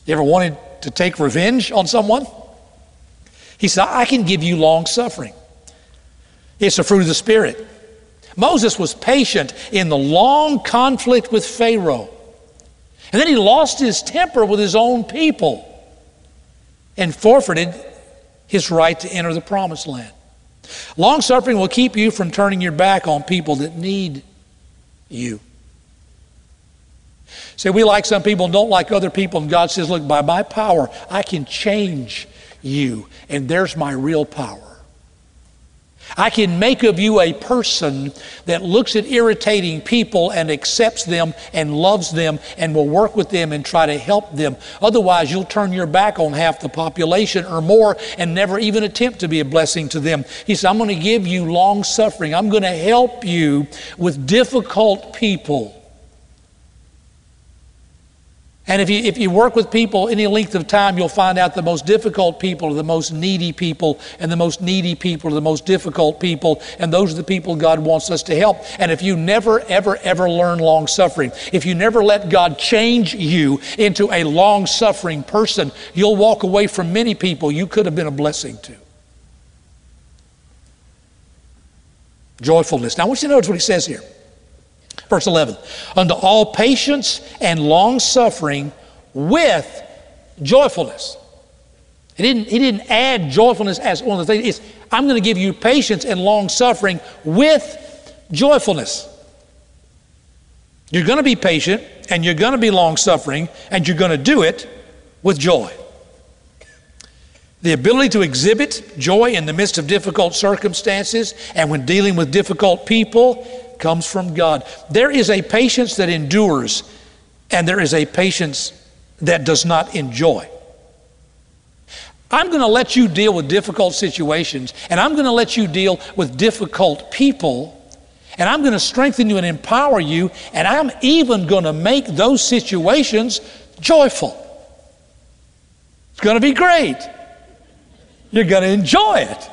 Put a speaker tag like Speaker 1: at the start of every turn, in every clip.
Speaker 1: You ever wanted to take revenge on someone? He said, I can give you long suffering. It's the fruit of the Spirit. Moses was patient in the long conflict with Pharaoh. And then he lost his temper with his own people and forfeited his right to enter the promised land. Long suffering will keep you from turning your back on people that need you. See, we like some people and don't like other people, and God says, look, by my power, I can change you, and there's my real power. I can make of you a person that looks at irritating people and accepts them and loves them and will work with them and try to help them. Otherwise, you'll turn your back on half the population or more and never even attempt to be a blessing to them. He said, I'm going to give you long suffering. I'm going to help you with difficult people. And if you work with people any length of time, you'll find out the most difficult people are the most needy people, and the most needy people are the most difficult people, and those are the people God wants us to help. And if you never, ever, ever learn long suffering, if you never let God change you into a long suffering person, you'll walk away from many people you could have been a blessing to. Joyfulness. Now I want you to notice what he says here. Verse 11, unto all patience and long suffering with joyfulness. He didn't add joyfulness as one of the things. It's, I'm going to give you patience and long suffering with joyfulness. You're going to be patient and you're going to be long suffering and you're going to do it with joy. The ability to exhibit joy in the midst of difficult circumstances and when dealing with difficult people comes from God. There is a patience that endures, and there is a patience that does not enjoy. I'm going to let you deal with difficult situations, and I'm going to let you deal with difficult people, and I'm going to strengthen you and empower you, and I'm even going to make those situations joyful. It's going to be great. You're going to enjoy it.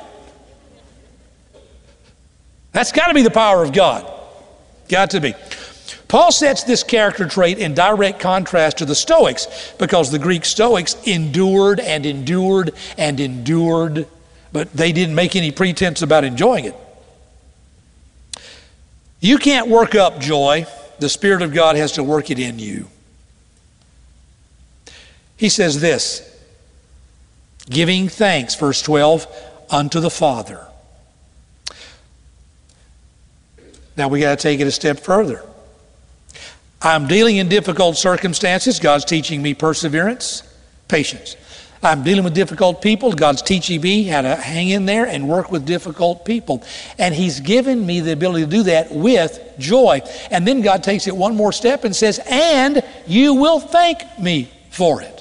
Speaker 1: That's got to be the power of God. Got to be. Paul sets this character trait in direct contrast to the Stoics, because the Greek Stoics endured and endured and endured, but they didn't make any pretense about enjoying it. You can't work up joy. The Spirit of God has to work it in you. He says this, giving thanks, verse 12, unto the Father. Now we got to take it a step further. I'm dealing in difficult circumstances. God's teaching me perseverance, patience. I'm dealing with difficult people. God's teaching me how to hang in there and work with difficult people. And He's given me the ability to do that with joy. And then God takes it one more step and says, and you will thank me for it.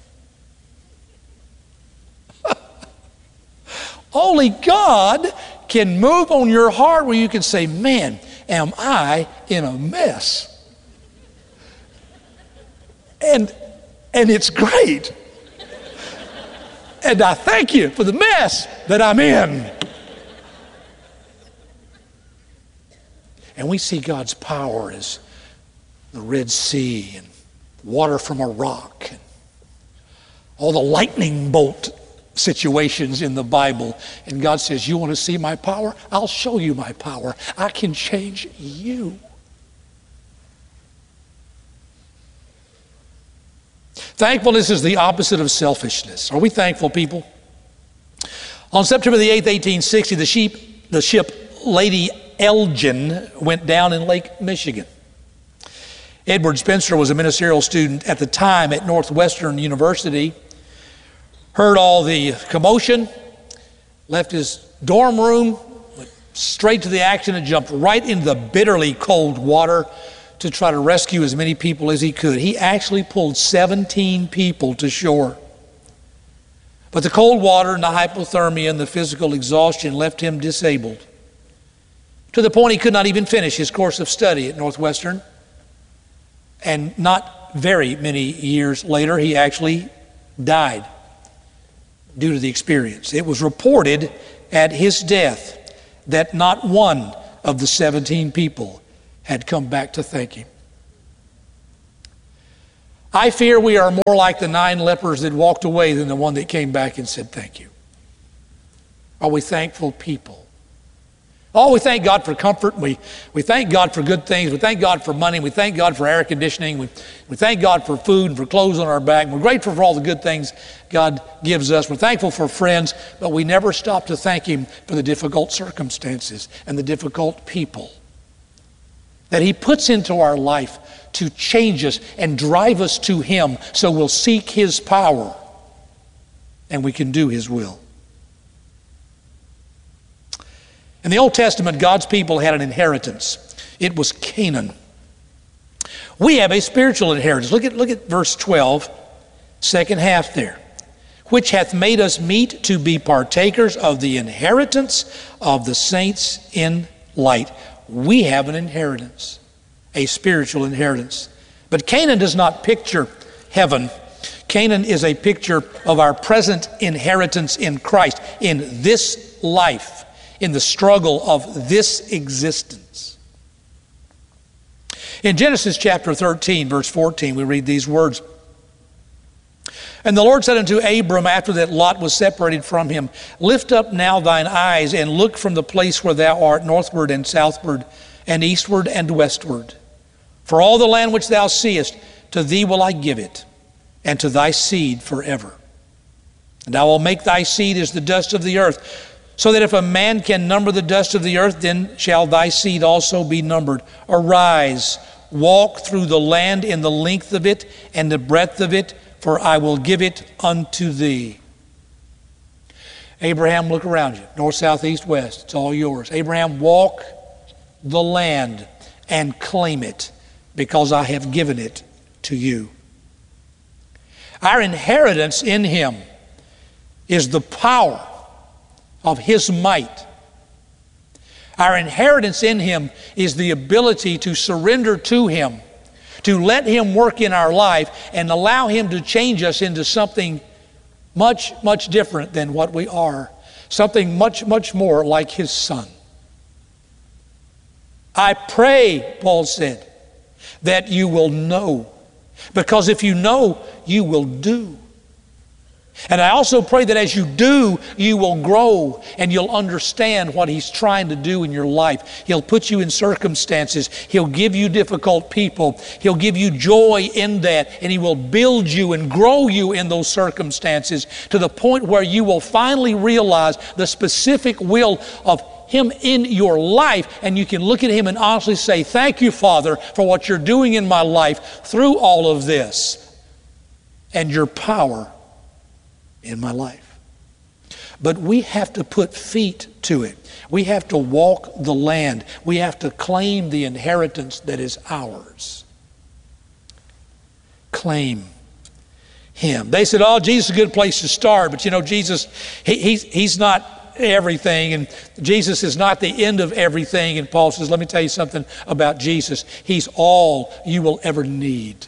Speaker 1: Only God can move on your heart where you can say, man, am I in a mess? And it's great. And I thank you for the mess that I'm in. And we see God's power as the Red Sea and water from a rock and all the lightning bolt situations in the Bible. And God says, you want to see my power? I'll show you my power. I can change you. Thankfulness is the opposite of selfishness. Are we thankful people? On September the 8th, 1860, the ship Lady Elgin went down in Lake Michigan. Edward Spencer was a ministerial student at the time at Northwestern University, heard all the commotion, left his dorm room, went straight to the action and jumped right into the bitterly cold water to try to rescue as many people as he could. He actually pulled 17 people to shore. But the cold water and the hypothermia and the physical exhaustion left him disabled, to the point he could not even finish his course of study at Northwestern. And not very many years later, he actually died due to the experience. It was reported at his death that not one of the 17 people had come back to thank him. I fear we are more like the 9 lepers that walked away than the one that came back and said thank you. Are we thankful people? Oh, we thank God for comfort. We thank God for good things. We thank God for money. We thank God for air conditioning. We thank God for food and for clothes on our back. We're grateful for all the good things God gives us. We're thankful for friends, but we never stop to thank Him for the difficult circumstances and the difficult people that He puts into our life to change us and drive us to Him so we'll seek His power and we can do His will. In the Old Testament, God's people had an inheritance. It was Canaan. We have a spiritual inheritance. Look at verse 12, second half there. Which hath made us meet to be partakers of the inheritance of the saints in light. We have an inheritance, a spiritual inheritance. But Canaan does not picture heaven. Canaan is a picture of our present inheritance in Christ, in this life, in the struggle of this existence. In Genesis chapter 13, verse 14, we read these words. And the Lord said unto Abram, after that Lot was separated from him, Lift up now thine eyes, and look from the place where thou art, northward and southward, and eastward and westward. For all the land which thou seest, to thee will I give it, and to thy seed forever. And I will make thy seed as the dust of the earth, so that if a man can number the dust of the earth, then shall thy seed also be numbered. Arise, walk through the land in the length of it and the breadth of it, for I will give it unto thee. Abraham, look around you. North, south, east, west. It's all yours. Abraham, walk the land and claim it, because I have given it to you. Our inheritance in Him is the power of His might. Our inheritance in Him is the ability to surrender to Him, to let Him work in our life and allow Him to change us into something much, much different than what we are, something much, much more like His Son. I pray, Paul said, that you will know, because if you know, you will do. And I also pray that as you do, you will grow and you'll understand what He's trying to do in your life. He'll put you in circumstances. He'll give you difficult people. He'll give you joy in that, and He will build you and grow you in those circumstances to the point where you will finally realize the specific will of Him in your life, and you can look at Him and honestly say, thank you, Father, for what you're doing in my life through all of this and your power in my life. But we have to put feet to it. We have to walk the land. We have to claim the inheritance that is ours. Claim Him. They said, oh, Jesus is a good place to start, but you know, Jesus, He's not everything, and Jesus is not the end of everything. And Paul says, let me tell you something about Jesus. He's all you will ever need.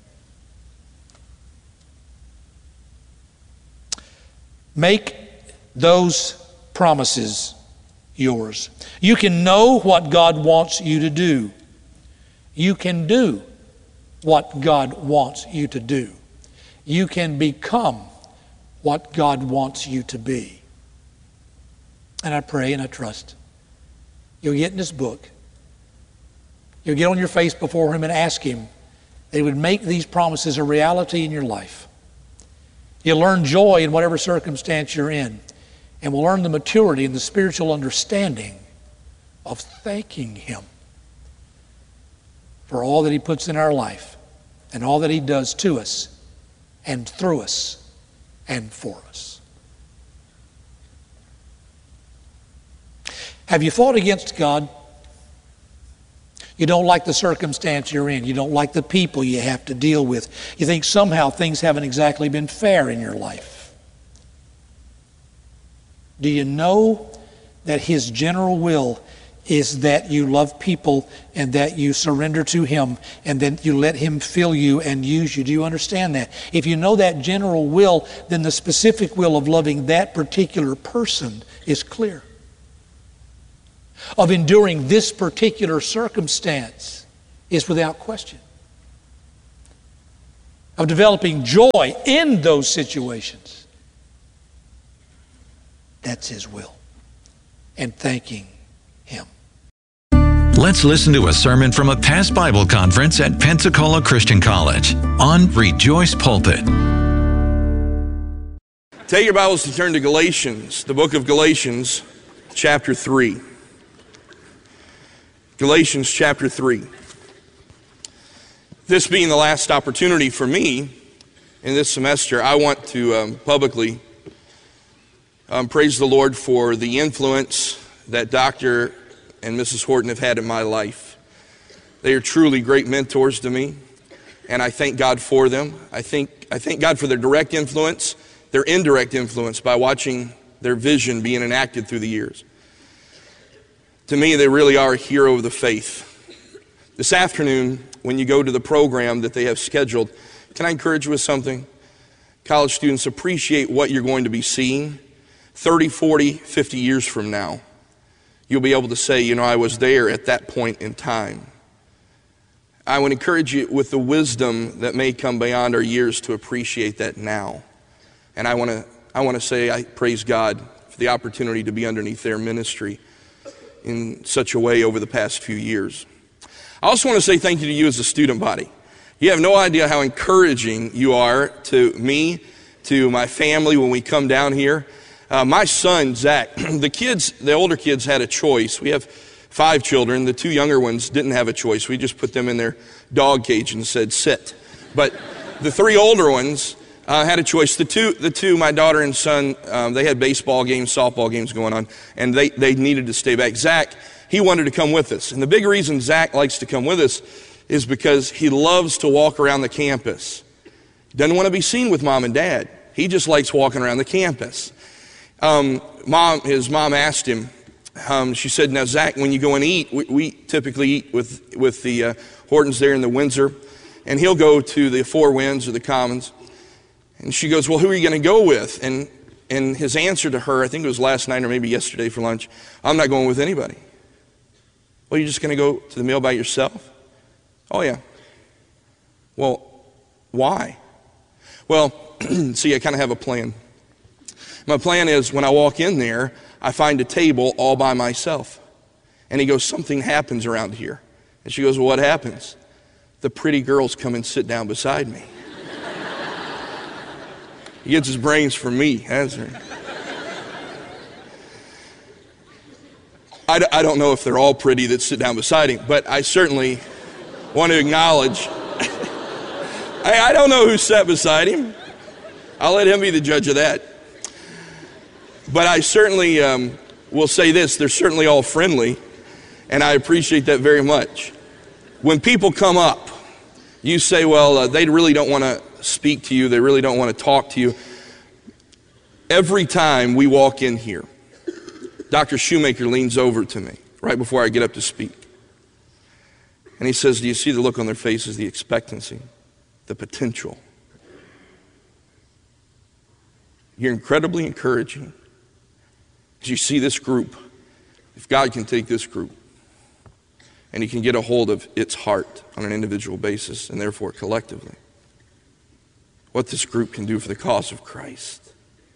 Speaker 1: Make those promises yours. You can know what God wants you to do. You can do what God wants you to do. You can become what God wants you to be. And I pray and I trust you'll get in this book. You'll get on your face before Him and ask Him that He would make these promises a reality in your life. You'll learn joy in whatever circumstance you're in, and we'll learn the maturity and the spiritual understanding of thanking Him for all that He puts in our life and all that He does to us and through us and for us. Have you fought against God? You don't like the circumstance you're in. You don't like the people you have to deal with. You think somehow things haven't exactly been fair in your life. Do you know that His general will is that you love people and that you surrender to Him and then you let Him fill you and use you? Do you understand that? If you know that general will, then the specific will of loving that particular person is clear. Of enduring this particular circumstance is without question. of developing joy in those situations. That's His will. And thanking Him.
Speaker 2: Let's listen to a sermon from a past Bible conference at Pensacola Christian College on Rejoice Pulpit.
Speaker 3: Take your Bibles to turn to Galatians, the book of Galatians, chapter 3. Galatians chapter 3. This being the last opportunity for me in this semester, I want to publicly praise the Lord for the influence that Dr. and Mrs. Horton have had in my life. They are truly great mentors to me, and I thank God for them. I thank God for their direct influence, their indirect influence by watching their vision being enacted through the years. To me, they really are a hero of the faith. This afternoon, when you go to the program that they have scheduled, can I encourage you with something? College students, appreciate what you're going to be seeing 30, 40, 50 years from now. You'll be able to say, I was there at that point in time. I would encourage you with the wisdom that may come beyond our years to appreciate that now. And I want to say I praise God for the opportunity to be underneath their ministry in such a way over the past few years. I also want to say thank you to you as a student body. You have no idea how encouraging you are to me, to my family when we come down here. My son, Zach, the older kids had a choice. We have 5 children. The 2 younger ones didn't have a choice. We just put them in their dog cage and said, sit. But the 3 older ones had a choice. The two, my daughter and son, they had baseball games, softball games going on, and they needed to stay back. Zach, he wanted to come with us. And the big reason Zach likes to come with us is because he loves to walk around the campus. Doesn't want to be seen with mom and dad. He just likes walking around the campus. His mom asked him, she said, now Zach, when you go and eat, we typically eat with the Hortons there in the Windsor, and he'll go to the Four Winds or the Commons. And she goes, well, who are you going to go with? And his answer to her, I think it was last night or maybe yesterday for lunch, I'm not going with anybody. Well, you're just going to go to the meal by yourself? Oh, yeah. Well, why? Well, see, I kind of have a plan. My plan is when I walk in there, I find a table all by myself. And he goes, something happens around here. And she goes, well, what happens? The pretty girls come and sit down beside me. He gets his brains from me, hasn't he? I don't know if they're all pretty that sit down beside him, but I certainly want to acknowledge. I don't know who sat beside him. I'll let him be the judge of that. But I certainly will say this, they're certainly all friendly, and I appreciate that very much. When people come up, you say, well, they really don't want to speak to you, they really don't want to talk to you. Every time we walk in here, Dr. Shoemaker leans over to me right before I get up to speak. And he says, do you see the look on their faces, the expectancy, the potential? You're incredibly encouraging. Because you see this group, if God can take this group and He can get a hold of its heart on an individual basis and therefore collectively, what this group can do for the cause of Christ.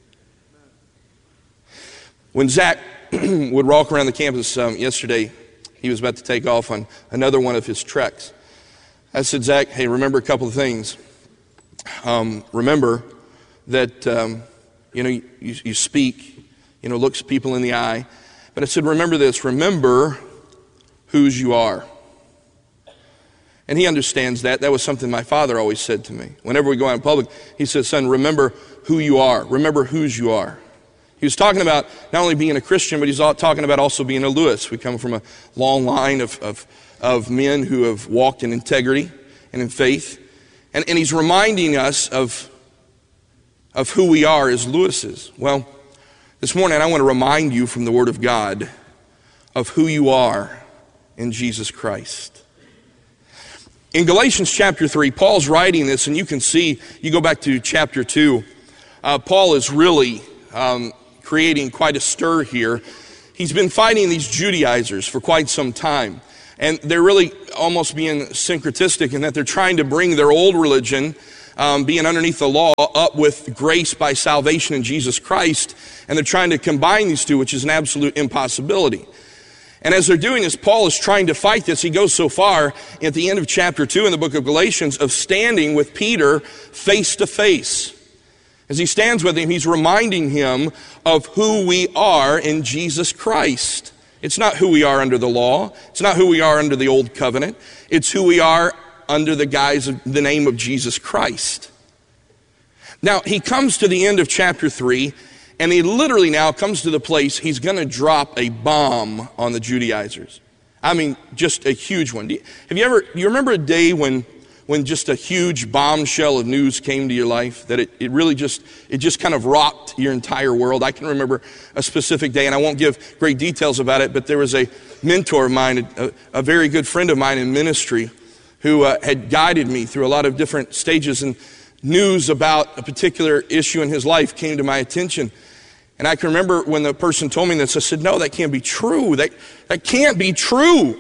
Speaker 3: When Zach would walk around the campus yesterday, he was about to take off on another one of his treks. I said, Zach, hey, remember a couple of things. Remember that, you speak, looks people in the eye. But I said, remember this, remember whose you are. And he understands that. That was something my father always said to me. Whenever we go out in public, he said, son, remember who you are. Remember whose you are. He was talking about not only being a Christian, but he's talking about also being a Lewis. We come from a long line of men who have walked in integrity and in faith. And he's reminding us of who we are as Lewises. Well, this morning I want to remind you from the Word of God of who you are in Jesus Christ. In Galatians chapter 3, Paul's writing this, and you can see, you go back to chapter 2, Paul is really creating quite a stir here. He's been fighting these Judaizers for quite some time. And they're really almost being syncretistic in that they're trying to bring their old religion being underneath the law up with grace by salvation in Jesus Christ, and they're trying to combine these two, which is an absolute impossibility. And as they're doing this, Paul is trying to fight this. He goes so far at the end of chapter 2 in the book of Galatians of standing with Peter face to face. As he stands with him, he's reminding him of who we are in Jesus Christ. It's not who we are under the law. It's not who we are under the old covenant. It's who we are under the guise of the name of Jesus Christ. Now, he comes to the end of chapter 3, and he literally now comes to the place he's going to drop a bomb on the Judaizers. I mean, just a huge one. You remember a day when just a huge bombshell of news came to your life, that it really just kind of rocked your entire world? I can remember a specific day, and I won't give great details about it, but there was a mentor of mine, a very good friend of mine in ministry, who had guided me through a lot of different stages, and news about a particular issue in his life came to my attention. And I can remember when the person told me this, I said, no, that can't be true. That can't be true.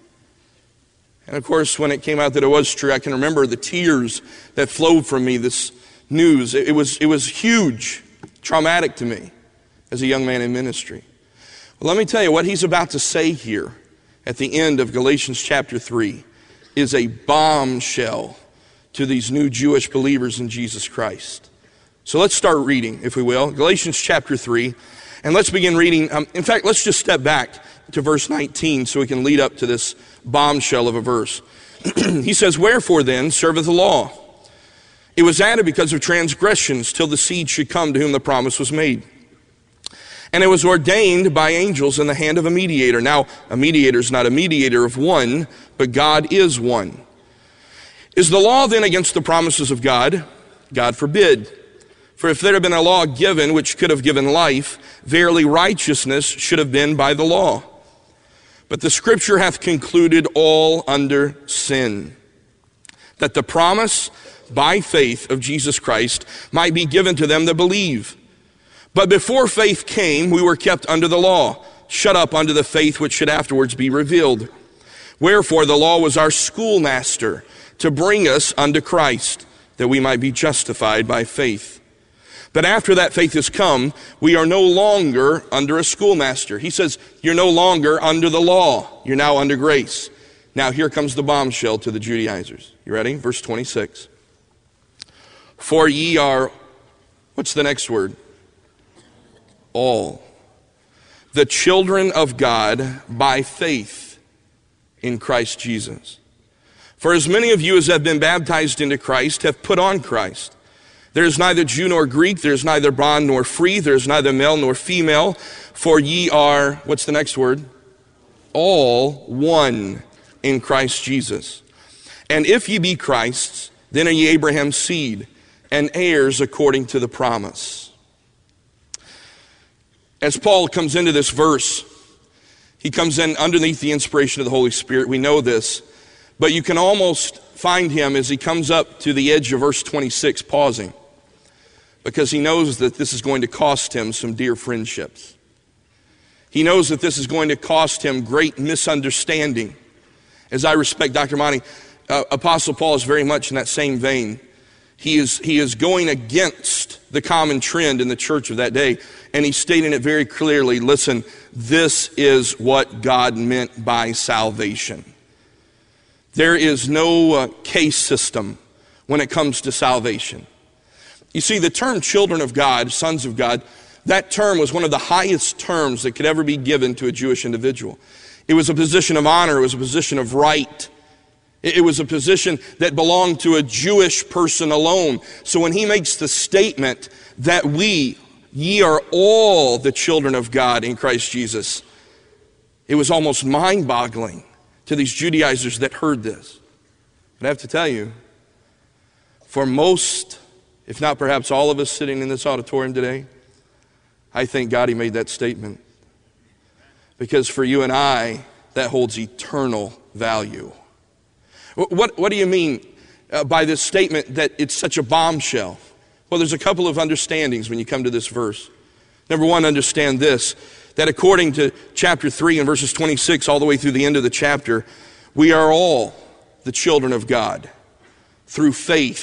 Speaker 3: And of course, when it came out that it was true, I can remember the tears that flowed from me, this news. It was huge, traumatic to me as a young man in ministry. Well, let me tell you, what he's about to say here at the end of Galatians chapter 3 is a bombshell to these new Jewish believers in Jesus Christ. So let's start reading, if we will, Galatians chapter 3, and let's begin reading. In fact, let's just step back to verse 19 so we can lead up to this bombshell of a verse. He says, "Wherefore then serveth the law? It was added because of transgressions, till the seed should come to whom the promise was made. And it was ordained by angels in the hand of a mediator." Now, a mediator is not a mediator of one, but God is one. "Is the law then against the promises of God? God forbid. For if there had been a law given which could have given life, verily righteousness should have been by the law. But the scripture hath concluded all under sin, that the promise by faith of Jesus Christ might be given to them that believe. But before faith came, we were kept under the law, shut up under the faith which should afterwards be revealed. Wherefore the law was our schoolmaster, to bring us unto Christ, that we might be justified by faith. But after that faith is come, we are no longer under a schoolmaster." He says, you're no longer under the law. You're now under grace. Now here comes the bombshell to the Judaizers. You ready? Verse 26. "For ye are," what's the next word? "All the children of God by faith in Christ Jesus. For as many of you as have been baptized into Christ have put on Christ. There is neither Jew nor Greek, there is neither bond nor free, there is neither male nor female, for ye are," what's the next word? "All one in Christ Jesus. And if ye be Christ's, then are ye Abraham's seed, and heirs according to the promise." As Paul comes into this verse, he comes in underneath the inspiration of the Holy Spirit. We know this, but you can almost find him as he comes up to the edge of verse 26, pausing, because he knows that this is going to cost him some dear friendships. He knows that this is going to cost him great misunderstanding. As I respect Dr. Monty, Apostle Paul is very much in that same vein. He is going against the common trend in the church of that day, and he's stating it very clearly. Listen, this is what God meant by salvation. There is no case system when it comes to salvation. You see, the term children of God, sons of God, that term was one of the highest terms that could ever be given to a Jewish individual. It was a position of honor. It was a position of right. It was a position that belonged to a Jewish person alone. So when he makes the statement that ye are all the children of God in Christ Jesus, it was almost mind-boggling to these Judaizers that heard this. But I have to tell you, for most, if not perhaps all of us sitting in this auditorium today, I thank God he made that statement. Because for you and I, that holds eternal value. What do you mean by this statement that it's such a bombshell? Well, there's a couple of understandings when you come to this verse. Number one, understand this, that according to chapter 3 and verses 26 all the way through the end of the chapter, we are all the children of God through faith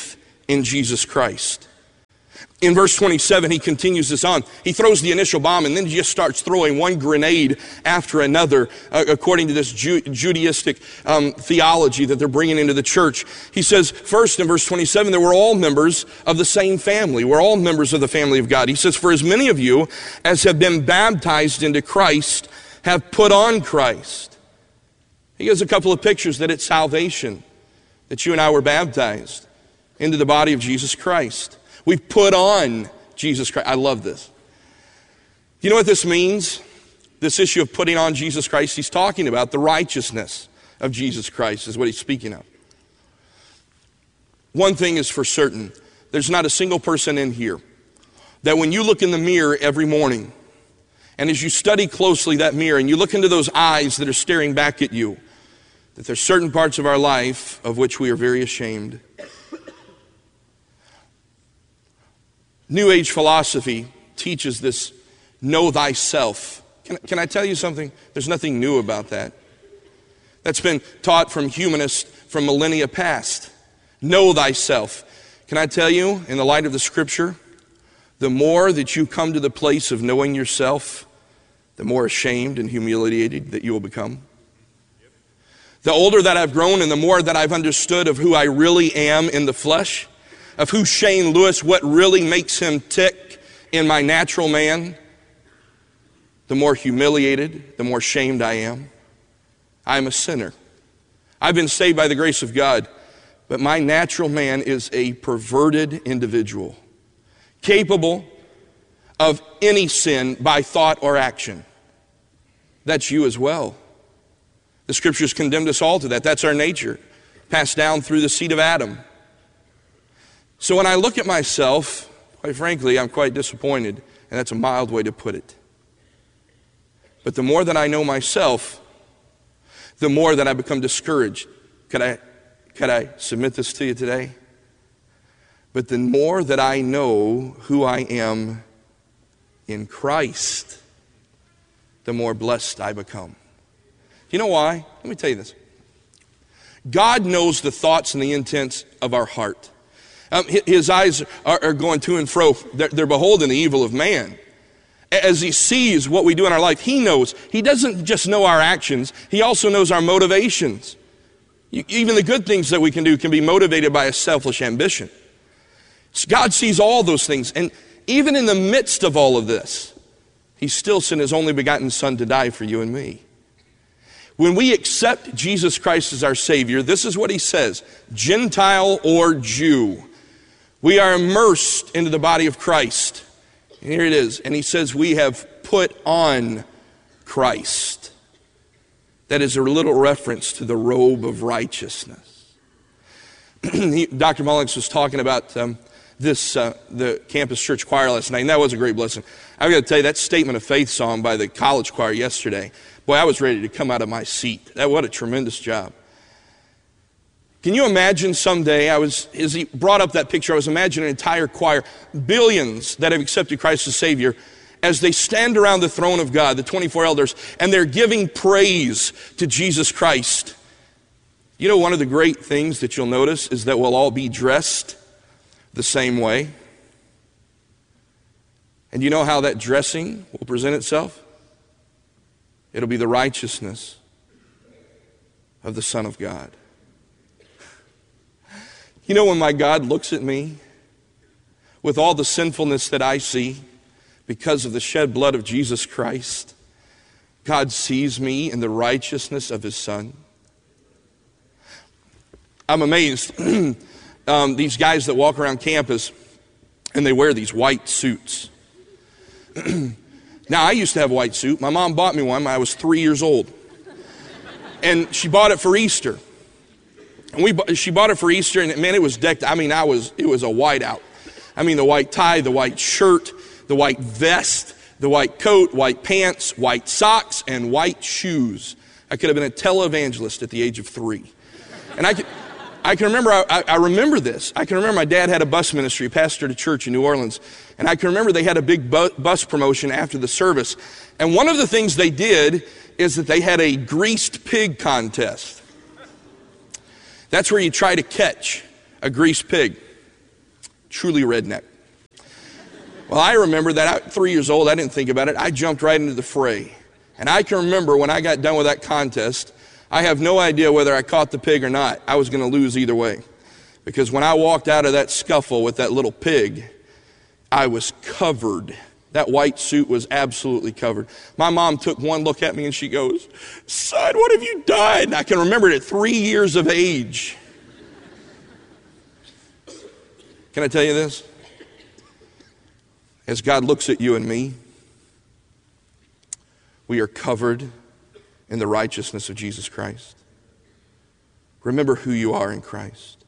Speaker 3: in Jesus Christ. In verse 27, he continues this on. He throws the initial bomb and then he just starts throwing one grenade after another, according to this Judaistic theology that they're bringing into the church. He says, first in verse 27, that we're all members of the same family. We're all members of the family of God. He says, for as many of you as have been baptized into Christ have put on Christ. He gives a couple of pictures that it's salvation, that you and I were baptized into the body of Jesus Christ. We've put on Jesus Christ. I love this. You know what this means? This issue of putting on Jesus Christ, he's talking about the righteousness of Jesus Christ is what he's speaking of. One thing is for certain, there's not a single person in here that when you look in the mirror every morning, and as you study closely that mirror and you look into those eyes that are staring back at you, that there's certain parts of our life of which we are very ashamed. New Age philosophy teaches this know thyself. Can I tell you something? There's nothing new about that. That's been taught from humanists from millennia past. Know thyself. Can I tell you, in the light of the scripture, the more that you come to the place of knowing yourself, the more ashamed and humiliated that you will become. The older that I've grown and the more that I've understood of who I really am in the flesh, of who Shane Lewis, what really makes him tick in my natural man, the more humiliated, the more shamed I am. I'm a sinner. I've been saved by the grace of God, but my natural man is a perverted individual, capable of any sin by thought or action. That's you as well. The scriptures condemned us all to that. That's our nature, passed down through the seed of Adam. So when I look at myself, quite frankly, I'm quite disappointed, and that's a mild way to put it. But the more that I know myself, the more that I become discouraged. Could I submit this to you today? But the more that I know who I am in Christ, the more blessed I become. You know why? Let me tell you this. God knows the thoughts and the intents of our heart. His eyes are going to and fro. They're beholding the evil of man. As he sees what we do in our life, he knows. He doesn't just know our actions. He also knows our motivations. Even the good things that we can do can be motivated by a selfish ambition. God sees all those things. And even in the midst of all of this, he still sent his only begotten Son to die for you and me. When we accept Jesus Christ as our Savior, this is what he says, Gentile or Jew. We are immersed into the body of Christ. And here it is. And he says we have put on Christ. That is a little reference to the robe of righteousness. Dr. Mullins was talking about the campus church choir last night, and that was a great blessing. I've got to tell you, that Statement of Faith song by the college choir yesterday, boy, I was ready to come out of my seat. What a tremendous job. Can you imagine someday, as he brought up that picture, I was imagining an entire choir, billions that have accepted Christ as Savior, as they stand around the throne of God, the 24 elders, and they're giving praise to Jesus Christ. You know, one of the great things that you'll notice is that we'll all be dressed the same way. And you know how that dressing will present itself? It'll be the righteousness of the Son of God. You know, when my God looks at me with all the sinfulness that I see because of the shed blood of Jesus Christ, God sees me in the righteousness of his Son. I'm amazed. These guys that walk around campus and they wear these white suits. Now, I used to have a white suit. My mom bought me one when I was 3 years old. And she bought it for Easter. And she bought it for Easter, and man, it was decked. I mean, it was a white out. I mean, the white tie, the white shirt, the white vest, the white coat, white pants, white socks, and white shoes. I could have been a televangelist at the age of 3. And I can remember, I remember this. I can remember my dad had a bus ministry, pastored a church in New Orleans. And I can remember they had a big bus promotion after the service. And one of the things they did is that they had a greased pig contest. That's where you try to catch a greased pig. Truly redneck. Well, I remember that at 3 years old, I didn't think about it. I jumped right into the fray. And I can remember when I got done with that contest, I have no idea whether I caught the pig or not. I was going to lose either way. Because when I walked out of that scuffle with that little pig, I was covered. That white suit was absolutely covered. My mom took one look at me and she goes, "Son, what have you done?" And I can remember it at 3 years of age. Can I tell you this? As God looks at you and me, we are covered in the righteousness of Jesus Christ. Remember who you are in Christ.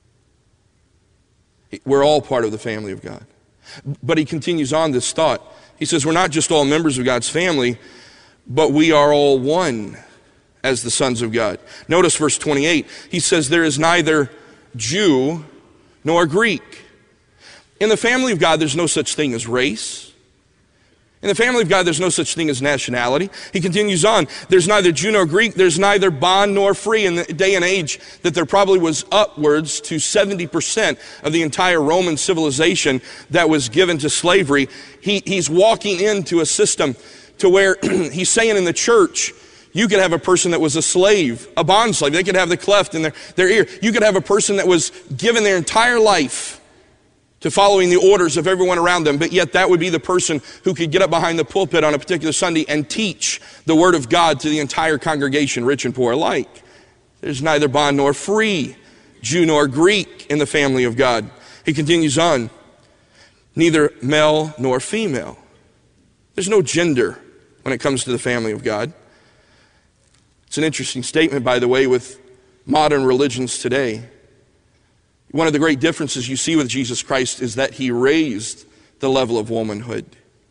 Speaker 3: We're all part of the family of God. But he continues on this thought. He says, we're not just all members of God's family, but we are all one as the sons of God. Notice verse 28. He says, there is neither Jew nor Greek. In the family of God, there's no such thing as race. In the family of God, there's no such thing as nationality. He continues on. There's neither Jew nor Greek. There's neither bond nor free. In the day and age that there probably was upwards to 70% of the entire Roman civilization that was given to slavery, he's walking into a system to where he's saying in the church, you could have a person that was a slave, a bond slave. They could have the cleft in their ear. You could have a person that was given their entire life to following the orders of everyone around them, but yet that would be the person who could get up behind the pulpit on a particular Sunday and teach the Word of God to the entire congregation, rich and poor alike. There's neither bond nor free, Jew nor Greek in the family of God. He continues on, neither male nor female. There's no gender when it comes to the family of God. It's an interesting statement, by the way, with modern religions today. One of the great differences you see with Jesus Christ is that he raised the level of womanhood.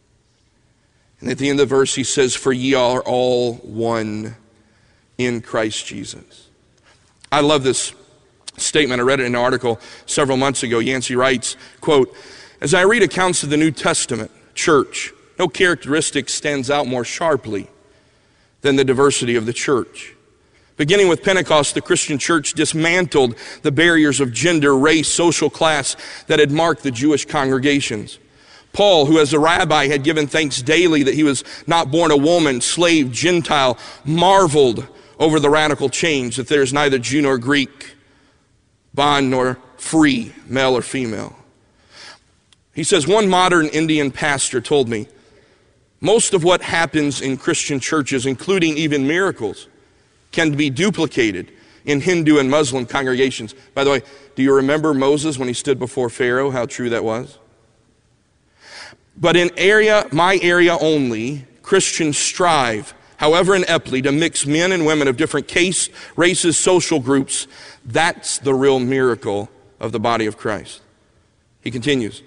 Speaker 3: And at the end of the verse he says, for ye are all one in Christ Jesus. I love this statement. I read it in an article several months ago. Yancey writes, quote, as I read accounts of the New Testament church, no characteristic stands out more sharply than the diversity of the church. Beginning with Pentecost, the Christian church dismantled the barriers of gender, race, social class that had marked the Jewish congregations. Paul, who as a rabbi had given thanks daily that he was not born a woman, slave, Gentile, marveled over the radical change that there is neither Jew nor Greek, bond nor free, male or female. He says, one modern Indian pastor told me, most of what happens in Christian churches, including even miracles, can be duplicated in Hindu and Muslim congregations. By the way, do you remember Moses when he stood before Pharaoh, how true that was? But in my area only, Christians strive, however ineptly, to mix men and women of different castes, races, social groups. That's the real miracle of the body of Christ. He continues.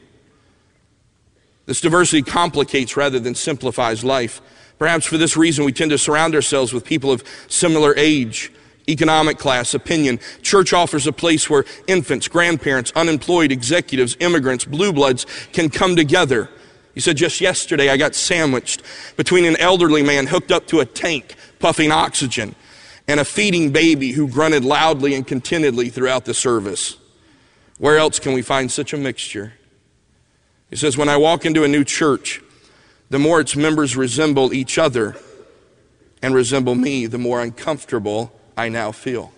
Speaker 3: This diversity complicates rather than simplifies life. Perhaps for this reason, we tend to surround ourselves with people of similar age, economic class, opinion. Church offers a place where infants, grandparents, unemployed, executives, immigrants, blue bloods can come together. He said, just yesterday I got sandwiched between an elderly man hooked up to a tank, puffing oxygen, and a feeding baby who grunted loudly and contentedly throughout the service. Where else can we find such a mixture? He says, when I walk into a new church, the more its members resemble each other and resemble me, the more uncomfortable I now feel.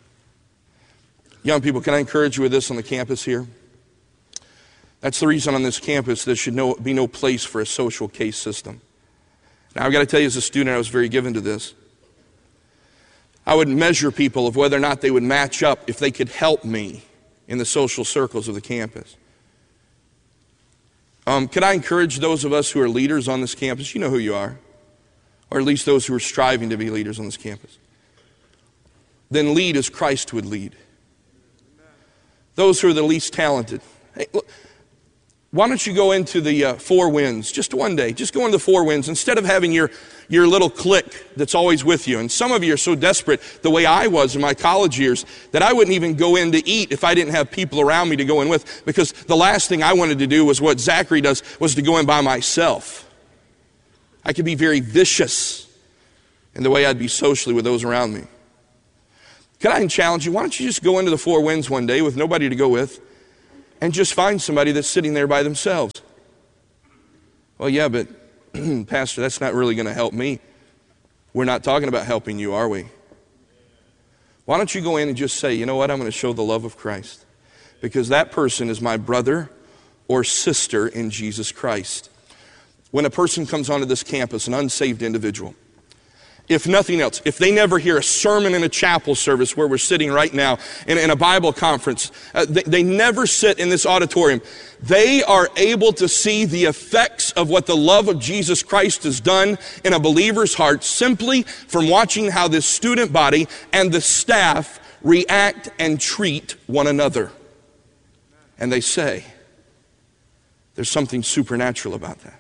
Speaker 3: Young people, can I encourage you with this on the campus here? That's the reason on this campus there should be no place for a social case system. Now, I've got to tell you, as a student, I was very given to this. I would measure people of whether or not they would match up if they could help me in the social circles of the campus. Can I encourage those of us who are leaders on this campus? You know who you are. Or at least those who are striving to be leaders on this campus. Then lead as Christ would lead. Those who are the least talented. Hey, look, why don't you go into the Four Winds just one day? Just go into the Four Winds instead of having your little clique that's always with you. And some of you are so desperate, the way I was in my college years, that I wouldn't even go in to eat if I didn't have people around me to go in with, because the last thing I wanted to do was what Zachary does, was to go in by myself. I could be very vicious in the way I'd be socially with those around me. Can I challenge you? Why don't you just go into the Four Winds one day with nobody to go with, and just find somebody that's sitting there by themselves. Well, yeah, but Pastor, that's not really going to help me. We're not talking about helping you, are we? Why don't you go in and just say, you know what, I'm going to show the love of Christ. Because that person is my brother or sister in Jesus Christ. When a person comes onto this campus, an unsaved individual, if nothing else, if they never hear a sermon in a chapel service where we're sitting right now in a Bible conference, they never sit in this auditorium, they are able to see the effects of what the love of Jesus Christ has done in a believer's heart simply from watching how this student body and the staff react and treat one another. And they say, there's something supernatural about that.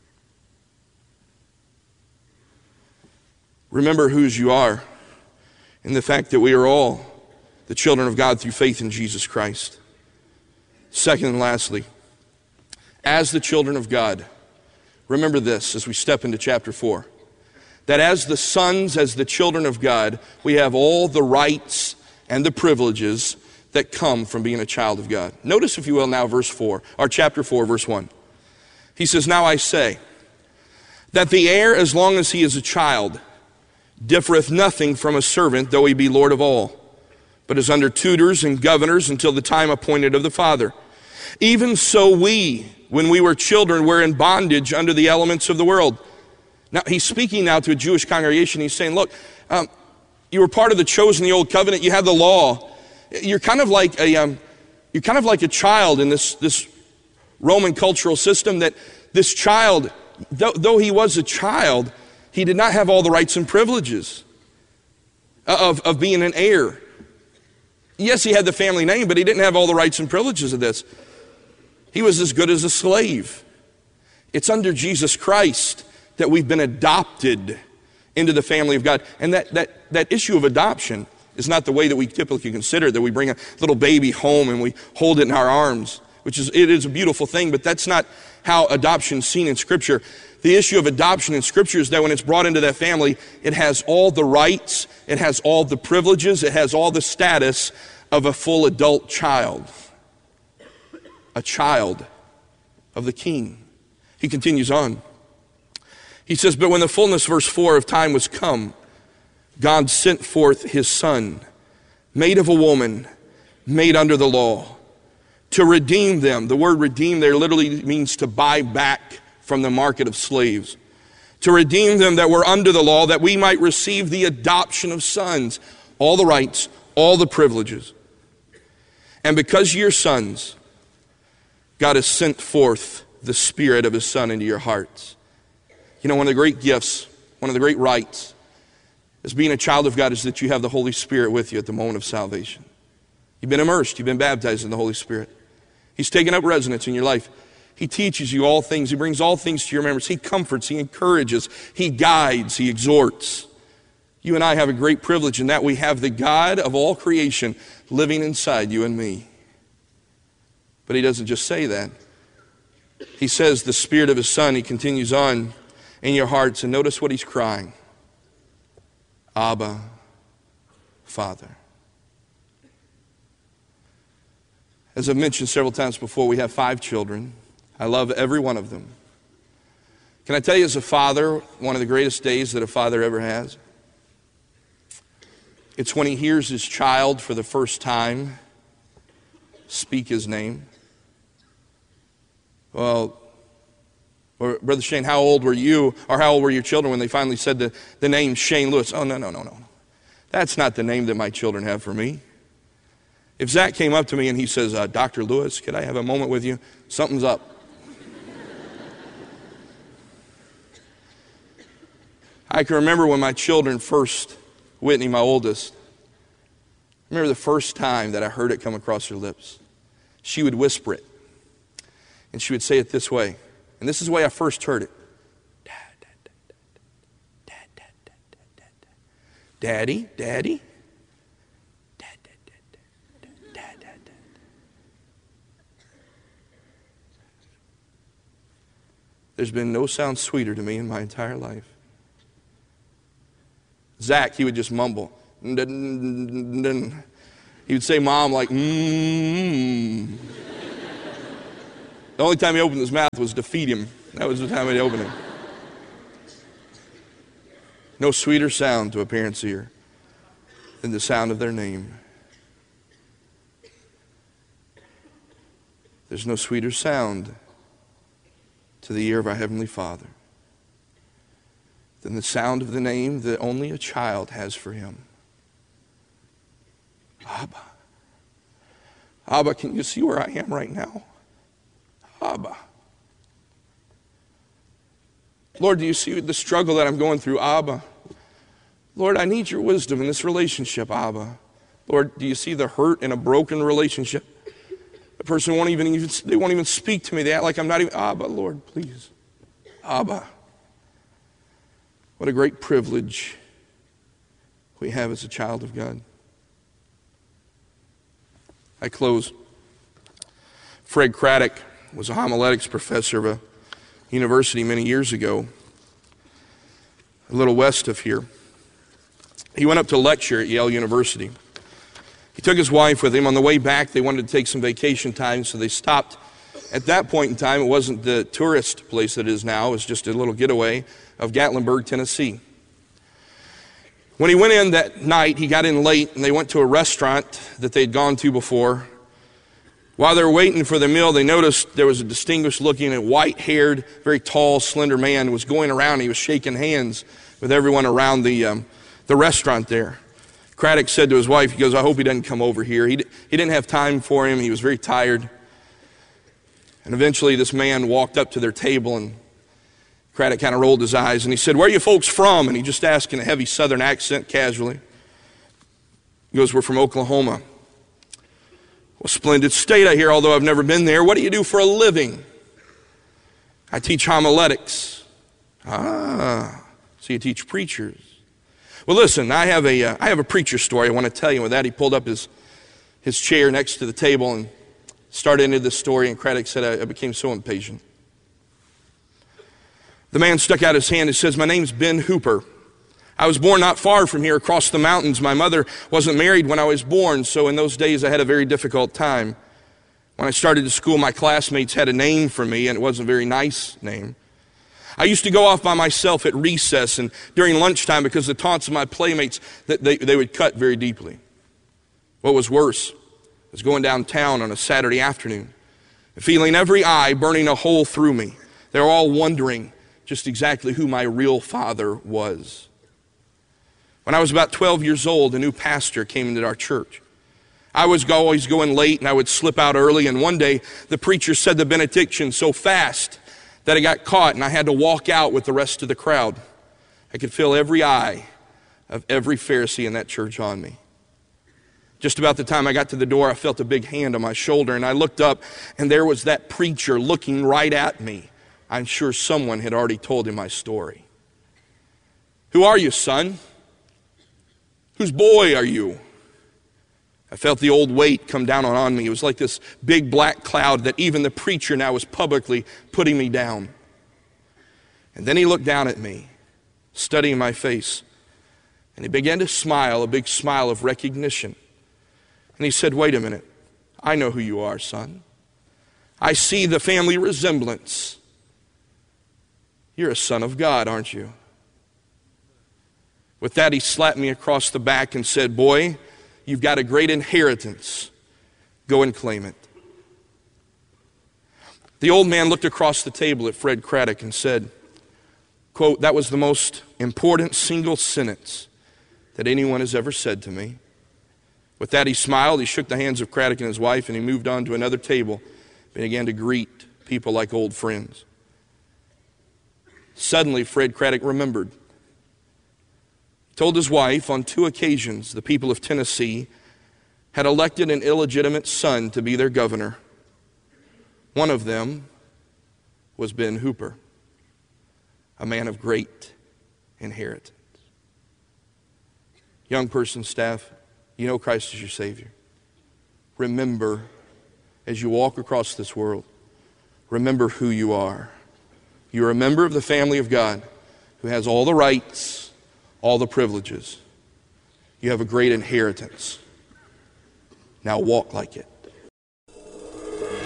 Speaker 3: Remember whose you are in the fact that we are all the children of God through faith in Jesus Christ. Second and lastly, as the children of God, remember this as we step into chapter 4, that as the sons, as the children of God, we have all the rights and the privileges that come from being a child of God. Notice, if you will, now verse 4, or chapter 4, verse 1. He says, now I say that the heir, as long as he is a child, differeth nothing from a servant, though he be Lord of all, but is under tutors and governors until the time appointed of the Father. Even so we, when we were children, were in bondage under the elements of the world. Now, he's speaking now to a Jewish congregation. He's saying, look, you were part of the chosen, the old covenant. You have the law. You're kind of like a child in this Roman cultural system, that this child, though he was a child, he did not have all the rights and privileges of being an heir. Yes, he had the family name, but he didn't have all the rights and privileges of this. He was as good as a slave. It's under Jesus Christ that we've been adopted into the family of God. And that issue of adoption is not the way that we typically consider it, that we bring a little baby home and we hold it in our arms, it is a beautiful thing, but that's not how adoption is seen in Scripture. The issue of adoption in Scripture is that when it's brought into that family, it has all the rights, it has all the privileges, it has all the status of a full adult child. A child of the King. He continues on. He says, but when the fullness, verse 4, of time was come, God sent forth his Son, made of a woman, made under the law, to redeem them. The word redeem there literally means to buy back from the market of slaves, to redeem them that were under the law, that we might receive the adoption of sons, all the rights, all the privileges. And because you're sons, God has sent forth the Spirit of his Son into your hearts. You know, one of the great gifts, one of the great rights as being a child of God is that you have the Holy Spirit with you at the moment of salvation. You've been immersed, you've been baptized in the Holy Spirit. He's taken up residence in your life. He teaches you all things. He brings all things to your remembrance. He comforts, he encourages, he guides, he exhorts. You and I have a great privilege in that we have the God of all creation living inside you and me. But he doesn't just say that. He says the Spirit of his Son, he continues on, in your hearts, and notice what he's crying. Abba, Father. As I've mentioned several times before, we have 5 children. I love every one of them. Can I tell you, as a father, one of the greatest days that a father ever has? It's when he hears his child for the first time speak his name. Well, or Brother Shane, how old were you, or how old were your children when they finally said the name Shane Lewis? Oh, no. That's not the name that my children have for me. If Zach came up to me and he says, Dr. Lewis, could I have a moment with you? Something's up. I can remember when my children first, Whitney, my oldest, I remember the first time that I heard it come across her lips. She would whisper it. And she would say it this way. And this is the way I first heard it. Daddy, Daddy. There's been no sound sweeter to me in my entire life. Zach, he would just mumble. He would say mom like, The only time he opened his mouth was to feed him. That was the time he opened it. No sweeter sound to a parent's ear than the sound of their name. There's no sweeter sound to the ear of our Heavenly Father than the sound of the name that only a child has for him. Abba. Abba, can you see where I am right now? Abba. Lord, do you see the struggle that I'm going through? Abba. Lord, I need your wisdom in this relationship, Abba. Lord, do you see the hurt in a broken relationship? The person won't even speak to me. They act like I'm not even, Abba, Lord, please. Abba. What a great privilege we have as a child of God. I close. Fred Craddock was a homiletics professor of a university many years ago, a little west of here. He went up to lecture at Yale University. He took his wife with him. On the way back, they wanted to take some vacation time, so they stopped. At that point in time, it wasn't the tourist place that it is now. It was just a little getaway of Gatlinburg, Tennessee. When he went in that night, he got in late, and they went to a restaurant that they'd gone to before. While they were waiting for the meal, they noticed there was a distinguished-looking, white-haired, very tall, slender man who was going around. He was shaking hands with everyone around the restaurant there. Craddock said to his wife, he goes, I hope he doesn't come over here. He didn't have time for him. He was very tired. And eventually this man walked up to their table, and Craddock kind of rolled his eyes, and he said, where are you folks from? And he just asked in a heavy southern accent, casually. He goes, we're from Oklahoma. Well, splendid state, I hear, although I've never been there. What do you do for a living? I teach homiletics. Ah, so you teach preachers. Well, listen, I have a preacher story I want to tell you. With that, he pulled up his chair next to the table and started into this story, and Craddock said, I became so impatient. The man stuck out his hand and says, my name's Ben Hooper. I was born not far from here across the mountains. My mother wasn't married when I was born, so in those days I had a very difficult time. When I started to school, my classmates had a name for me, and it wasn't a very nice name. I used to go off by myself at recess and during lunchtime because the taunts of my playmates, they would cut very deeply. What was worse was going downtown on a Saturday afternoon and feeling every eye burning a hole through me. They were all wondering just exactly who my real father was. When I was about 12 years old, a new pastor came into our church. I was always going late, and I would slip out early, and one day the preacher said the benediction so fast that I got caught, and I had to walk out with the rest of the crowd. I could feel every eye of every Pharisee in that church on me. Just about the time I got to the door, I felt a big hand on my shoulder, and I looked up, and there was that preacher looking right at me. I'm sure someone had already told him my story. Who are you, son? Whose boy are you? I felt the old weight come down on me. It was like this big black cloud that even the preacher now was publicly putting me down. And then he looked down at me, studying my face, and he began to smile, a big smile of recognition. And he said, wait a minute, I know who you are, son. I see the family resemblance. You're a son of God, aren't you? With that, he slapped me across the back and said, boy, you've got a great inheritance. Go and claim it. The old man looked across the table at Fred Craddock and said, quote, that was the most important single sentence that anyone has ever said to me. With that, he smiled, he shook the hands of Craddock and his wife, and he moved on to another table and began to greet people like old friends. Suddenly, Fred Craddock remembered. He told his wife on 2 occasions the people of Tennessee had elected an illegitimate son to be their governor. One of them was Ben Hooper, a man of great inheritance. Young person, staff, you know Christ is your Savior. Remember, as you walk across this world, remember who you are. You're a member of the family of God who has all the rights, all the privileges. You have a great inheritance. Now walk like it.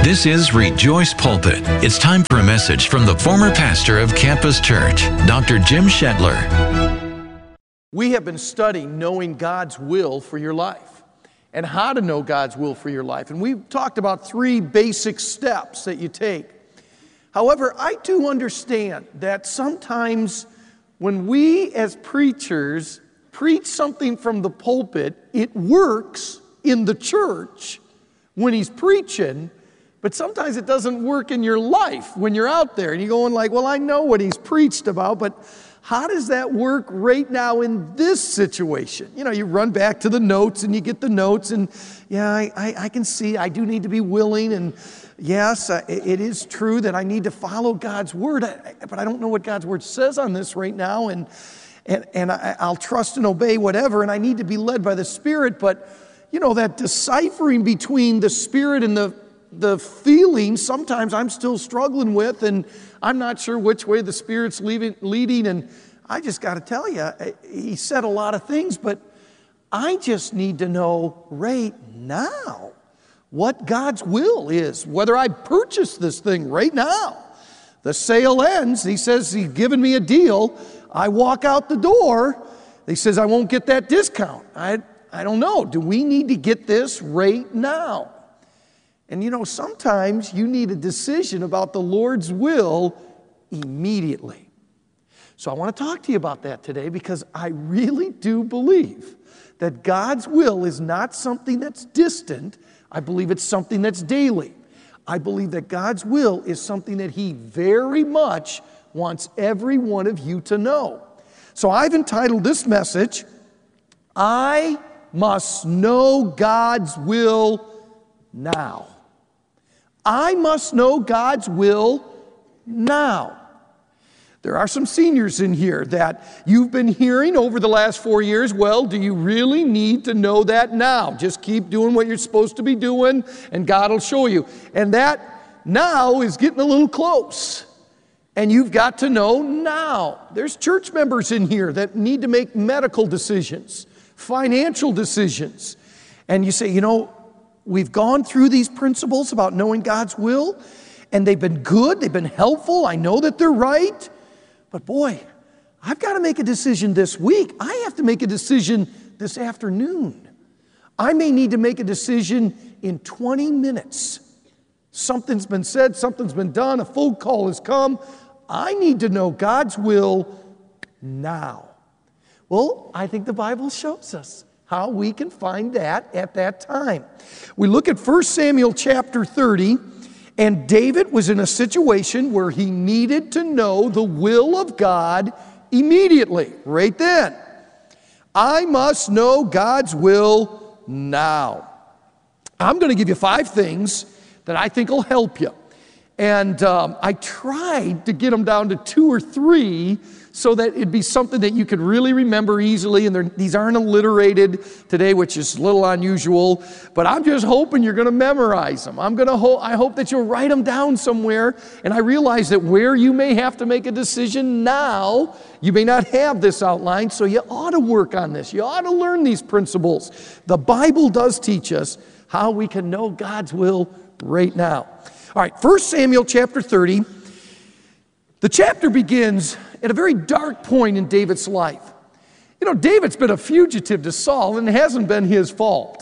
Speaker 2: This is Rejoice Pulpit. It's time for a message from the former pastor of Campus Church, Dr. Jim Shetler.
Speaker 4: We have been studying knowing God's will for your life and how to know God's will for your life. And we've talked about 3 basic steps that you take. However, I do understand that sometimes when we as preachers preach something from the pulpit, it works in the church when he's preaching, but sometimes it doesn't work in your life when you're out there. And you're going like, well, I know what he's preached about, but how does that work right now in this situation? You know, you run back to the notes and you get the notes and, yeah, I can see I do need to be willing, and yes, it is true that I need to follow God's word, but I don't know what God's word says on this right now, and I'll trust and obey whatever, and I need to be led by the Spirit. But, you know, that deciphering between the Spirit and the feeling, sometimes I'm still struggling with, and I'm not sure which way the Spirit's leading, and I just got to tell you, he said a lot of things, but I just need to know right now what God's will is, whether I purchase this thing right now. The sale ends, he says he's given me a deal, I walk out the door, he says I won't get that discount. I don't know, do we need to get this right now? And you know, sometimes you need a decision about the Lord's will immediately. So I want to talk to you about that today, because I really do believe that God's will is not something that's distant. I believe it's something that's daily. I believe that God's will is something that He very much wants every one of you to know. So I've entitled this message, I Must Know God's Will Now. I must know God's will now. There are some seniors in here that you've been hearing over the last 4 years, well, do you really need to know that now? Just keep doing what you're supposed to be doing and God will show you. And that now is getting a little close. And you've got to know now. There's church members in here that need to make medical decisions, financial decisions. And you say, you know, we've gone through these principles about knowing God's will, and they've been good, they've been helpful, I know that they're right, but boy, I've got to make a decision this week. I have to make a decision this afternoon. I may need to make a decision in 20 minutes. Something's been said, something's been done, a phone call has come. I need to know God's will now. Well, I think the Bible shows us how we can find that at that time. We look at 1 Samuel chapter 30, and David was in a situation where he needed to know the will of God immediately, right then. I must know God's will now. I'm going to give you 5 things that I think will help you. And I tried to get them down to 2 or 3 so that it'd be something that you could really remember easily. And these aren't alliterated today, which is a little unusual. But I'm just hoping you're going to memorize them. I hope that you'll write them down somewhere. And I realize that where you may have to make a decision now, you may not have this outlined, so you ought to work on this. You ought to learn these principles. The Bible does teach us how we can know God's will right now. All right, 1 Samuel chapter 30. The chapter begins at a very dark point in David's life. You know, David's been a fugitive to Saul, and it hasn't been his fault.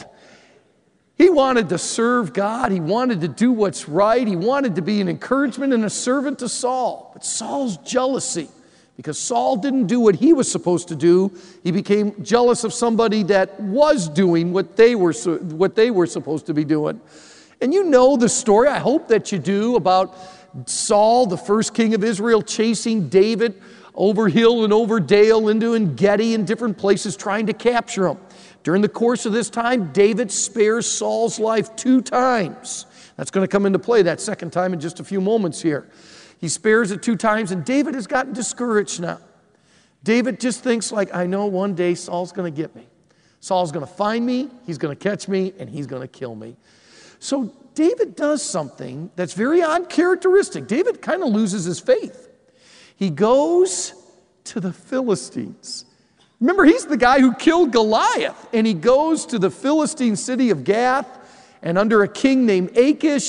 Speaker 4: He wanted to serve God. He wanted to do what's right. He wanted to be an encouragement and a servant to Saul. But Saul's jealousy, because Saul didn't do what he was supposed to do, he became jealous of somebody that was doing what they were supposed to be doing. And you know the story, I hope that you do, about Saul, the first king of Israel, chasing David over hill and over dale into En-Gedi and different places, trying to capture him. During the course of this time, David spares Saul's life 2 times. That's going to come into play that second time in just a few moments here. He spares it 2 times, and David has gotten discouraged now. David just thinks like, I know one day Saul's going to get me. Saul's going to find me, he's going to catch me, and he's going to kill me. So David does something that's very uncharacteristic. David kind of loses his faith. He goes to the Philistines. Remember, he's the guy who killed Goliath, and he goes to the Philistine city of Gath, and under a king named Achish,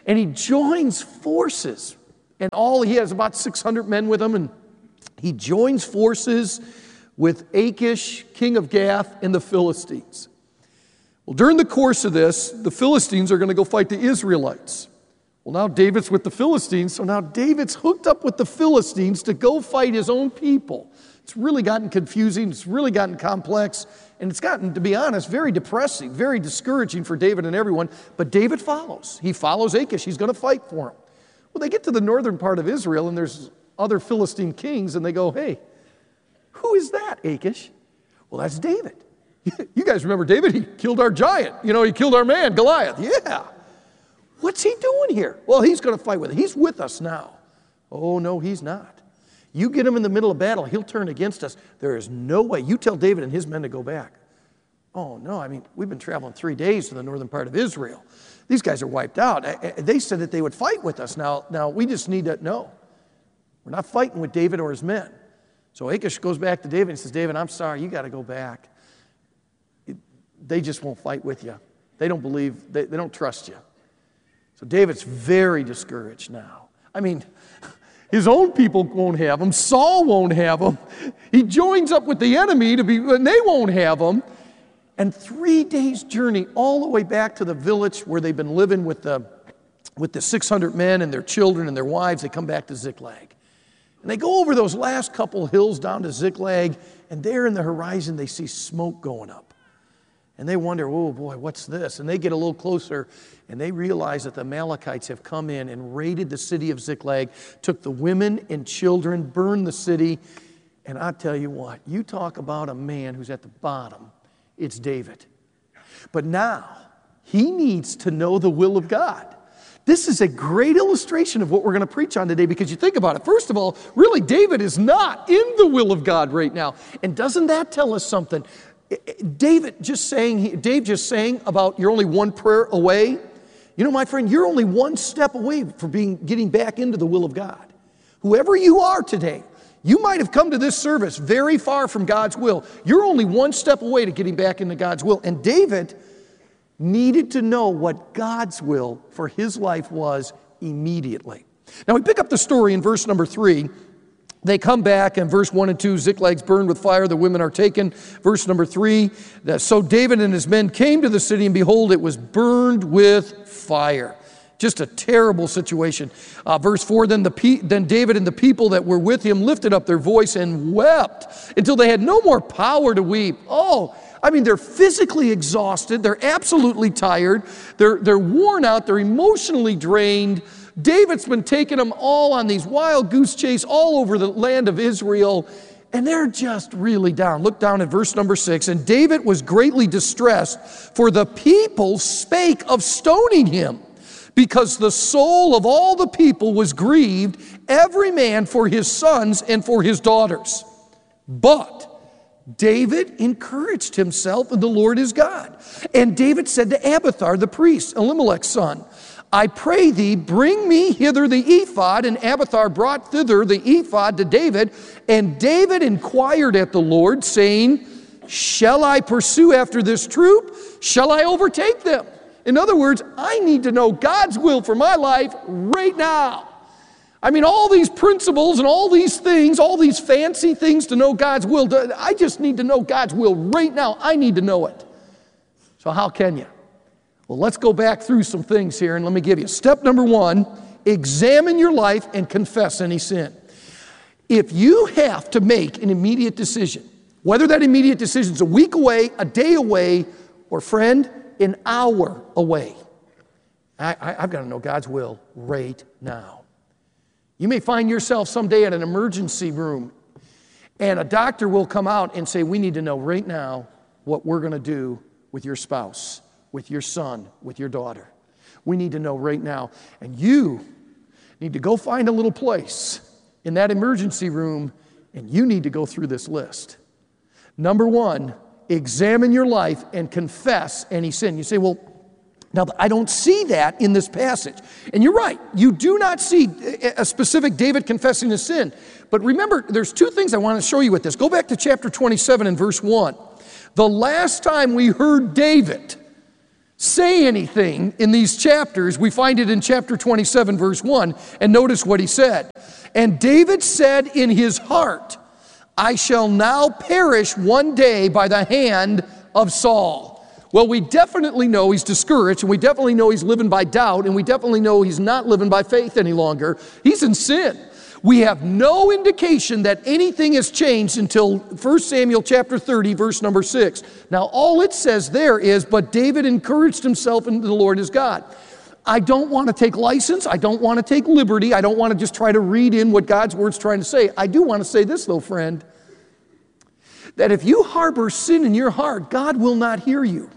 Speaker 4: And he joins forces. And he has about 600 men with him, and he joins forces with Achish, king of Gath, and the Philistines. Well, during the course of this, the Philistines are going to go fight the Israelites. Well, now David's with the Philistines, so now David's hooked up with the Philistines to go fight his own people. It's really gotten confusing, it's really gotten complex, and it's gotten, to be honest, very depressing, very discouraging for David and everyone, but David follows. He follows Achish, he's going to fight for him. Well, they get to the northern part of Israel, and there's other Philistine kings, and they go, hey, who is that, Achish? Well, that's David. You guys remember David? He killed our giant. He killed our man, Goliath. Yeah. What's he doing here? Well, he's going to fight with us. He's with us now. Oh, no, he's not. You get him in the middle of battle, he'll turn against us. There is no way. You tell David and his men to go back. Oh, no, we've been traveling 3 days to the northern part of Israel. These guys are wiped out. They said that they would fight with us. Now we just need to know. We're not fighting with David or his men. So Achish goes back to David and says, David, I'm sorry, you got to go back. They just won't fight with you. They don't believe, they don't trust you. So David's very discouraged now. His own people won't have him. Saul won't have him. He joins up with the enemy and they won't have him. And 3 days' journey all the way back to the village where they've been living with the 600 men and their children and their wives. They come back to Ziklag. And they go over those last couple hills down to Ziklag, and there in the horizon they see smoke going up. And they wonder, oh boy, what's this? And they get a little closer, and they realize that the Amalekites have come in and raided the city of Ziklag, took the women and children, burned the city. And I tell you what, you talk about a man who's at the bottom, it's David. But now, he needs to know the will of God. This is a great illustration of what we're going to preach on today, because you think about it. First of all, really, David is not in the will of God right now. And doesn't that tell us something? Dave just saying about you're only one prayer away. My friend, you're only one step away from getting back into the will of God. Whoever you are today, you might have come to this service very far from God's will. You're only one step away to getting back into God's will. And David needed to know what God's will for his life was immediately. Now we pick up the story in verse number 3. They come back in verse 1 and 2, Ziklag's burned with fire, the women are taken. Verse number 3, so David and his men came to the city, and behold, it was burned with fire. Just a terrible situation. Verse 4, then David and the people that were with him lifted up their voice and wept until they had no more power to weep. They're physically exhausted. They're absolutely tired. They're worn out. They're emotionally drained. David's been taking them all on these wild goose chase all over the land of Israel, and they're just really down. Look down at verse number 6. And David was greatly distressed, for the people spake of stoning him, because the soul of all the people was grieved, every man for his sons and for his daughters. But David encouraged himself in the Lord his God. And David said to Abiathar the priest, Elimelech's son, I pray thee, bring me hither the ephod. And Abiathar brought thither the ephod to David. And David inquired at the Lord, saying, shall I pursue after this troop? Shall I overtake them? In other words, I need to know God's will for my life right now. All these principles and all these things, all these fancy things to know God's will, I just need to know God's will right now. I need to know it. So how can you? Well, let's go back through some things here, and let me give you. Step number 1, examine your life and confess any sin. If you have to make an immediate decision, whether that immediate decision is a week away, a day away, or friend, an hour away, I've got to know God's will right now. You may find yourself someday at an emergency room, and a doctor will come out and say, we need to know right now what we're going to do with your spouse, with your son, with your daughter. We need to know right now. And you need to go find a little place in that emergency room, and you need to go through this list. Number 1, examine your life and confess any sin. You say, well, now I don't see that in this passage. And you're right. You do not see a specific David confessing his sin. But remember, there's 2 things I want to show you with this. Go back to chapter 27 and verse 1. The last time we heard David say anything in these chapters. We find it in chapter 27, verse 1, and notice what he said. And David said in his heart, I shall now perish one day by the hand of Saul. Well, we definitely know he's discouraged, and we definitely know he's living by doubt, and we definitely know he's not living by faith any longer. He's in sin. We have no indication that anything has changed until 1 Samuel chapter 30, verse number 6. Now, all it says there is, but David encouraged himself in the Lord his God. I don't want to take license. I don't want to take liberty. I don't want to just try to read in what God's word's trying to say. I do want to say this, though, friend, that if you harbor sin in your heart, God will not hear you.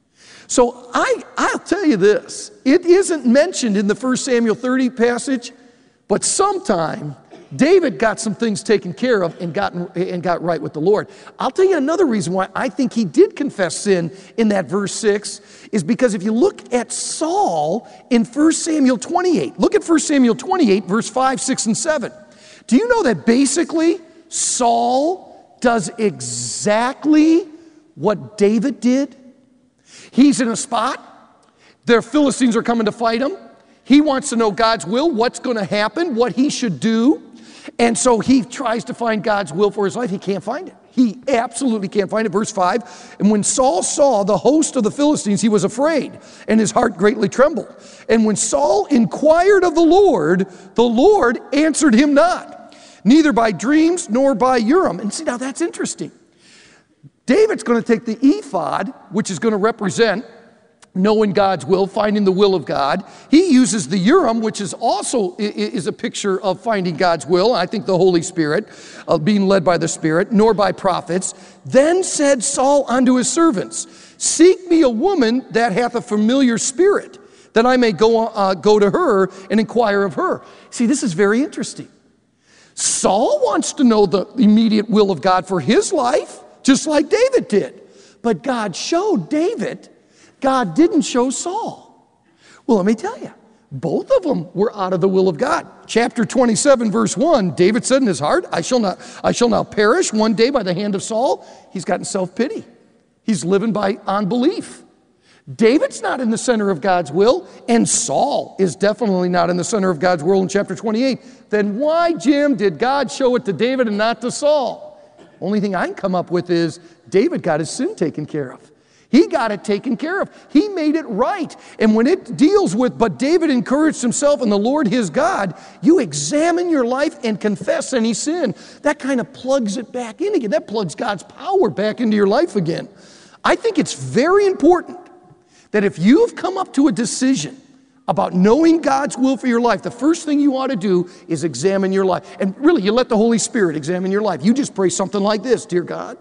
Speaker 4: So I'll tell you this. It isn't mentioned in the 1 Samuel 30 passage, but sometime David got some things taken care of and got right with the Lord. I'll tell you another reason why I think he did confess sin in that verse 6 is because if you look at Saul in 1 Samuel 28, look at 1 Samuel 28, verse 5, 6, and 7. Do you know that basically Saul does exactly what David did? He's in a spot. The Philistines are coming to fight him. He wants to know God's will, what's going to happen, what he should do. And so he tries to find God's will for his life. He can't find it. He absolutely can't find it. Verse 5, and when Saul saw the host of the Philistines, he was afraid, and his heart greatly trembled. And when Saul inquired of the Lord answered him not, neither by dreams nor by Urim. And see, now that's interesting. David's going to take the ephod, which is going to represent knowing God's will, finding the will of God. He uses the Urim, which is also is a picture of finding God's will. I think the Holy Spirit, being led by the Spirit, nor by prophets. Then said Saul unto his servants, seek me a woman that hath a familiar spirit, that I may go to her and inquire of her. See, this is very interesting. Saul wants to know the immediate will of God for his life, just like David did. But God showed David. God didn't show Saul. Well, let me tell you, both of them were out of the will of God. Chapter 27, verse 1, David said in his heart, I shall not perish one day by the hand of Saul. He's gotten self-pity. He's living by unbelief. David's not in the center of God's will, and Saul is definitely not in the center of God's will in chapter 28. Then why, Jim, did God show it to David and not to Saul? Only thing I can come up with is David got his sin taken care of. He got it taken care of. He made it right. And when it deals with, but David encouraged himself in the Lord his God, you examine your life and confess any sin. That kind of plugs it back in again. That plugs God's power back into your life again. I think it's very important that if you've come up to a decision about knowing God's will for your life, the first thing you ought to do is examine your life. And really, you let the Holy Spirit examine your life. You just pray something like this, dear God,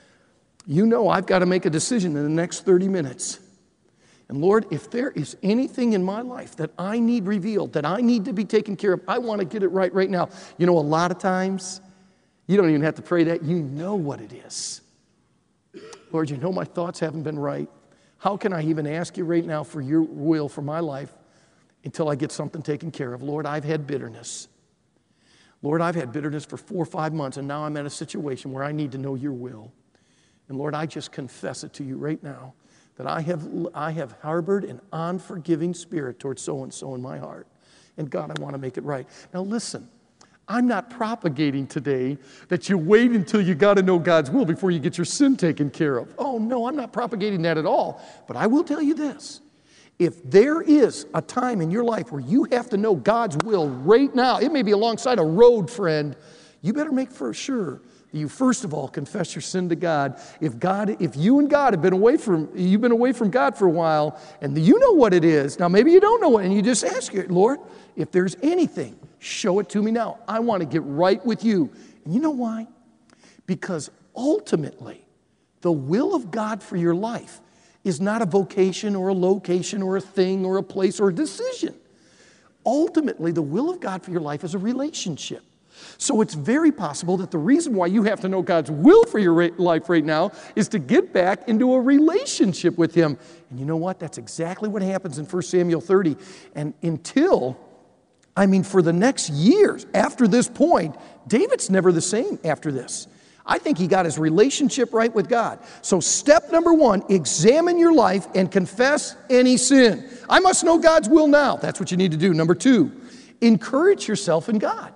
Speaker 4: you know I've got to make a decision in the next 30 minutes. And Lord, if there is anything in my life that I need revealed, that I need to be taken care of, I want to get it right now. You know, a lot of times, you don't even have to pray that. You know what it is. Lord, you know my thoughts haven't been right. How can I even ask you right now for your will for my life until I get something taken care of? Lord, I've had bitterness. Lord, I've had bitterness for 4 or 5 months, and now I'm in a situation where I need to know your will. And Lord, I just confess it to you right now that I have harbored an unforgiving spirit towards so-and-so in my heart. And God, I want to make it right. Now listen, I'm not propagating today that you wait until you got to know God's will before you get your sin taken care of. Oh no, I'm not propagating that at all. But I will tell you this. If there is a time in your life where you have to know God's will right now, it may be alongside a road, friend, you better make for sure you first of all confess your sin to God. If you and God have been away from God for a while, and you know what it is. Now maybe you don't know it, and you just ask it, Lord, if there's anything, show it to me now. I want to get right with you. And you know why? Because ultimately, the will of God for your life is not a vocation or a location or a thing or a place or a decision. Ultimately, the will of God for your life is a relationship. So it's very possible that the reason why you have to know God's will for your life right now is to get back into a relationship with Him. And you know what? That's exactly what happens in 1 Samuel 30. And for the next years after this point, David's never the same after this. I think he got his relationship right with God. So step number one, examine your life and confess any sin. I must know God's will now. That's what you need to do. Number two, encourage yourself in God.